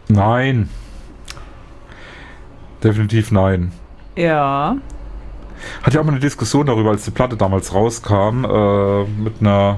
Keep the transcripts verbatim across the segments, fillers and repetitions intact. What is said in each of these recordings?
Nein. Definitiv nein. Ja. Hatte ja auch mal eine Diskussion darüber, als die Platte damals rauskam, äh, mit einer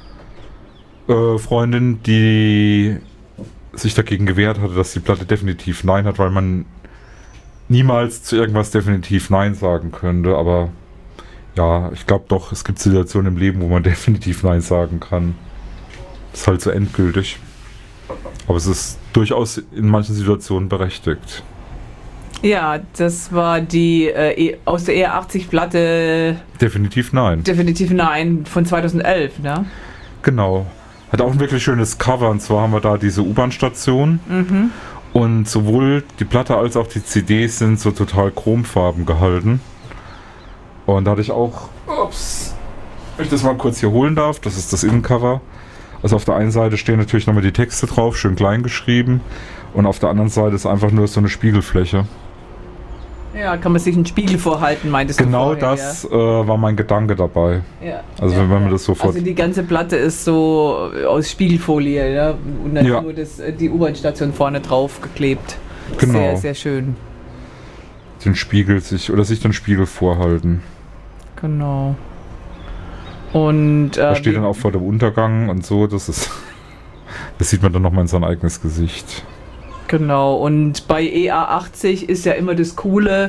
äh, Freundin, die sich dagegen gewehrt hatte, dass die Platte definitiv nein hat, weil man niemals zu irgendwas definitiv nein sagen könnte, aber ja, ich glaube doch, es gibt Situationen im Leben, wo man definitiv nein sagen kann. Das ist halt so endgültig. Aber es ist durchaus in manchen Situationen berechtigt. Ja, das war die äh, aus der E R achtzig Platte. Definitiv nein. Definitiv nein von zweitausendelf, ne? Genau. Hat auch ein wirklich schönes Cover, und zwar haben wir da diese U-Bahn-Station. Mhm. Und sowohl die Platte als auch die C Ds sind so total chromfarben gehalten. Und da hatte ich auch, ups, wenn ich das mal kurz hier holen darf, das ist das Innencover. Also auf der einen Seite stehen natürlich nochmal die Texte drauf, schön klein geschrieben. Und auf der anderen Seite ist einfach nur so eine Spiegelfläche. Ja, kann man sich einen Spiegel vorhalten, meintest du Genau vorher, das ja. äh, war mein Gedanke dabei. Ja. Also ja, wenn man ja. das sofort... Also die ganze Platte ist so aus Spiegelfolie, ja? Und dann ja. nur das, die U-Bahn-Station vorne drauf geklebt. Genau. Sehr, sehr schön. Den Spiegel sich, oder sich den Spiegel vorhalten. Genau. Und... Äh, da steht dann auch vor dem Untergang und so, das ist... das sieht man dann nochmal in sein eigenes Gesicht. Genau, und bei E A achtzig ist ja immer das Coole,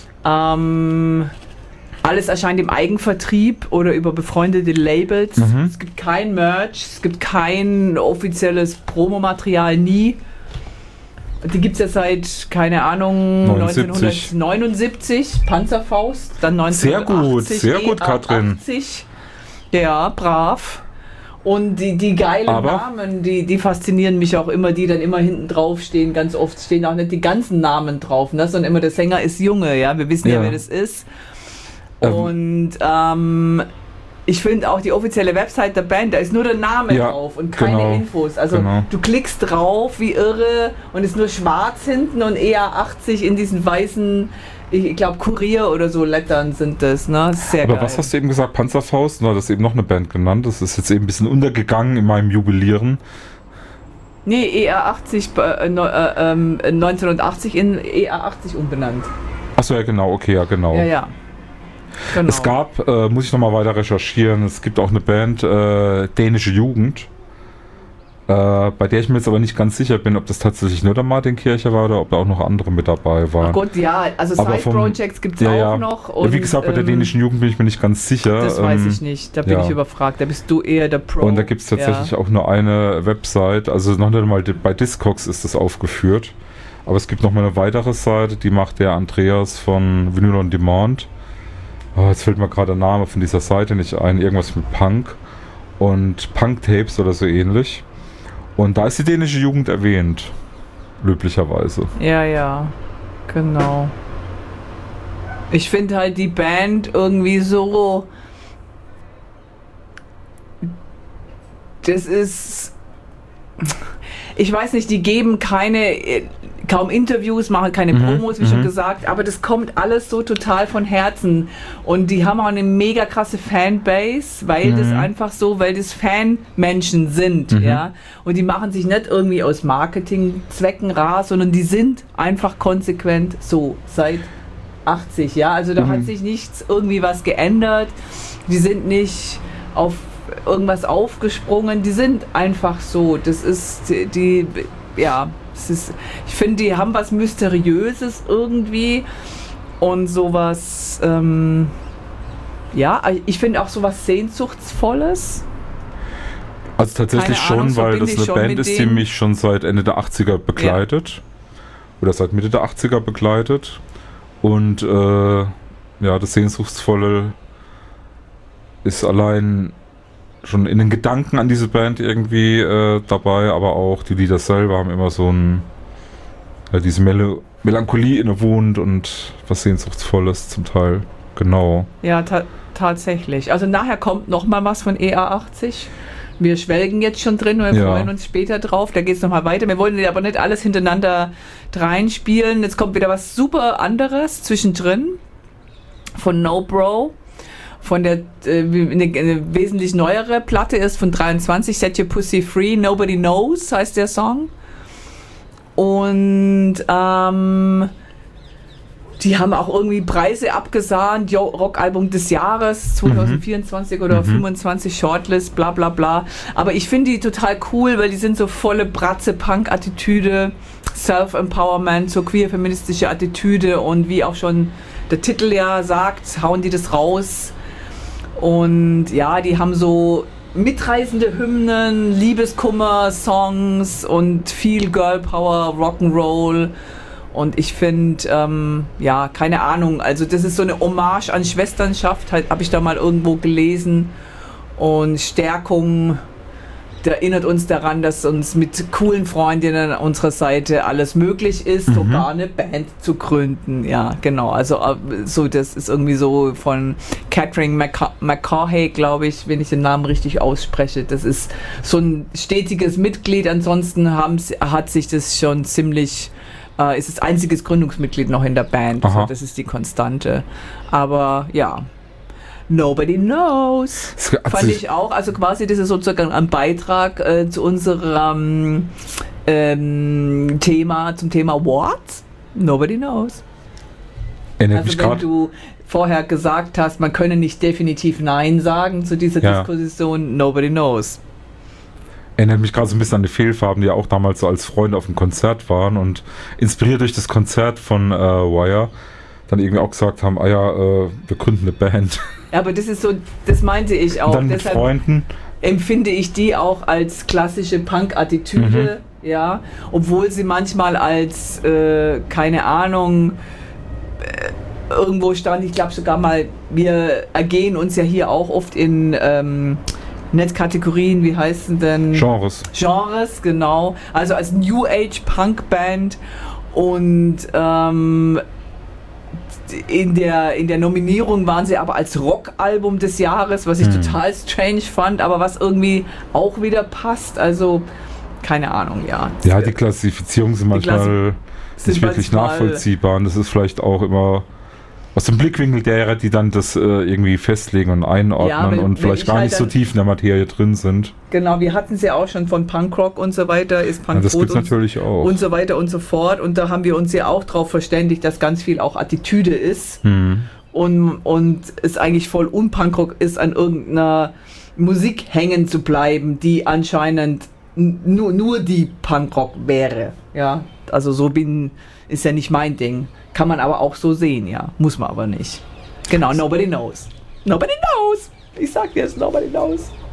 ähm, alles erscheint im Eigenvertrieb oder über befreundete Labels. Mhm. Es gibt kein Merch, es gibt kein offizielles Promomaterial, nie. Die gibt es ja seit, keine Ahnung, neunundsiebzig. neunzehnhundertneunundsiebzig, Panzerfaust, dann neunzehnhundertachtzig. Sehr gut, sehr gut, Katrin. Ja, brav. Und die, die geilen Aber Namen, die, die faszinieren mich auch immer, die dann immer hinten drauf stehen. Ganz oft stehen auch nicht die ganzen Namen drauf, ne? Sondern immer der Sänger ist Junge, ja. Wir wissen ja, ja wer das ist. Ähm. Und ähm, ich finde auch die offizielle Website der Band, da ist nur der Name ja, drauf und keine genau, Infos. Also genau. Du klickst drauf wie irre und ist nur schwarz hinten und E A achtzig in diesen weißen, ich glaube Kurier oder so Lettern sind das, ne? Sehr Aber geil. Was hast du eben gesagt? Panzerfaust? Du hattest eben noch eine Band genannt. Das ist jetzt eben ein bisschen untergegangen in meinem Jubilieren. Nee, E A achtzig, äh, äh, äh, neunzehnhundertachtzig in E A achtzig umbenannt. Achso, ja genau, okay, ja genau. Ja, ja. Genau. Es gab, äh, muss ich nochmal weiter recherchieren, es gibt auch eine Band, äh, Dänische Jugend, äh, bei der ich mir jetzt aber nicht ganz sicher bin, ob das tatsächlich nur der Martin Kircher war oder ob da auch noch andere mit dabei waren. Ach Gott, ja, also Side-Projects gibt es ja, auch ja. noch. Und, wie gesagt, bei der ähm, Dänischen Jugend bin ich mir nicht ganz sicher. Das ähm, weiß ich nicht, da bin ja. ich überfragt, da bist du eher der Pro. Und da gibt es tatsächlich ja. auch nur eine Website, also noch nicht mal bei Discogs ist das aufgeführt, aber es gibt noch mal eine weitere Seite, die macht der Andreas von Vinyl on Demand. Oh, jetzt fällt mir gerade der Name von dieser Seite nicht ein. Irgendwas mit Punk und Punk-Tapes oder so ähnlich. Und da ist die dänische Jugend erwähnt. Löblicherweise. Ja, ja. Genau. Ich finde halt die Band irgendwie so... Das ist... Ich weiß nicht, die geben keine... kaum Interviews, machen keine mhm, Promos, wie mhm. schon gesagt, aber das kommt alles so total von Herzen. Und die haben auch eine mega krasse Fanbase, weil mhm. das einfach so, weil das Fanmenschen sind, mhm. ja. Und die machen sich nicht irgendwie aus Marketingzwecken rar, sondern die sind einfach konsequent so seit achtzig, ja. Also da mhm. hat sich nichts irgendwie was geändert. Die sind nicht auf irgendwas aufgesprungen, die sind einfach so. Das ist die, die ja, es ist, ich finde, die haben was Mysteriöses irgendwie und sowas, ähm, ja, ich finde auch sowas Sehnsuchtsvolles. Also tatsächlich Keine Ahnung, schon, weil das eine Band ist, die denen. mich schon seit Ende der achtziger begleitet. Ja. Oder seit Mitte der achtziger begleitet. Und äh, ja, das Sehnsuchtsvolle ist allein schon in den Gedanken an diese Band irgendwie äh, dabei, aber auch die Lieder selber haben immer so ein ja, diese Mel- Melancholie innewohnt und was Sehnsuchtsvolles zum Teil, genau. Ja, ta- tatsächlich. Also nachher kommt noch mal was von E A achtzig. Wir schwelgen jetzt schon drin und wir ja. freuen uns später drauf. Da geht es nochmal weiter. Wir wollen aber nicht alles hintereinander reinspielen. Jetzt kommt wieder was super anderes zwischendrin von No Bro. Von der äh, eine, eine wesentlich neuere Platte ist von dreiundzwanzig, Set Your Pussy Free, Nobody Knows heißt der Song. Und ähm, die haben auch irgendwie Preise abgesahnt, jo, Rockalbum des Jahres zwanzig vierundzwanzig mhm. oder mhm. fünfundzwanzig, Shortlist, bla bla bla. Aber ich finde die total cool, weil die sind so volle Bratze-Punk-Attitüde, Self-Empowerment, so queer-feministische Attitüde und wie auch schon der Titel ja sagt, hauen die das raus. Und ja, die haben so mitreißende Hymnen, Liebeskummer-Songs und viel Girl-Power, Rock'n'Roll. Und ich finde, ähm, ja, keine Ahnung, also das ist so eine Hommage an Schwesternschaft, halt, habe ich da mal irgendwo gelesen. Und Stärkung, das erinnert uns daran, dass uns mit coolen Freundinnen an unserer Seite alles möglich ist, mhm. sogar eine Band zu gründen. Ja, genau, also so, das ist irgendwie so von Catherine McCa- McCaughey, glaube ich, wenn ich den Namen richtig ausspreche. Das ist so ein stetiges Mitglied, ansonsten haben, hat sich das schon ziemlich... Uh, ist das einziges Gründungsmitglied noch in der Band. Also das ist die Konstante. Aber ja, nobody knows. Fand ich auch. Also quasi, das ist sozusagen ein Beitrag äh, zu unserem ähm, Thema, zum Thema What? Nobody knows. Erinnert also mich wenn grad du vorher gesagt hast, man könne nicht definitiv Nein sagen zu dieser ja. Diskussion, nobody knows. Erinnert mich gerade so ein bisschen an die Fehlfarben, die ja auch damals so als Freunde auf dem Konzert waren und inspiriert durch das Konzert von äh, Wire dann irgendwie auch gesagt haben, ah ja, äh, wir gründen eine Band. Ja, aber das ist so, das meinte ich auch. Und dann mit Deshalb Freunden. Empfinde ich die auch als klassische Punk-Attitüde, mhm. ja, obwohl sie manchmal als, äh, keine Ahnung, äh, irgendwo stand, ich glaube sogar mal, wir ergehen uns ja hier auch oft in ähm, Netzkategorien, wie heißen denn? Genres. Genres, genau. Also als New Age Punk Band und ähm, in der, in der Nominierung waren sie aber als Rockalbum des Jahres, was ich hm. total strange fand, aber was irgendwie auch wieder passt. Also, keine Ahnung, ja. Ja, die Klassifizierungen sind manchmal Klassi- sind nicht wirklich manchmal nachvollziehbar und das ist vielleicht auch immer aus dem Blickwinkel derer, die dann das äh, irgendwie festlegen und einordnen ja, wenn, und vielleicht gar halt nicht so tief in der Materie drin sind. Genau, wir hatten es ja auch schon von Punkrock und so weiter, ist Punk ja, das gibt's und, natürlich auch. Und so weiter und so fort. Und da haben wir uns ja auch drauf verständigt, dass ganz viel auch Attitüde ist. Hm. Und, und es eigentlich voll unpunkrock ist, an irgendeiner Musik hängen zu bleiben, die anscheinend n- nur, nur die Punkrock wäre. Ja, also so bin, ist ja nicht mein Ding. Kann man aber auch so sehen, ja. Muss man aber nicht. Genau, nobody knows. Nobody knows. Ich sag dir es, nobody knows.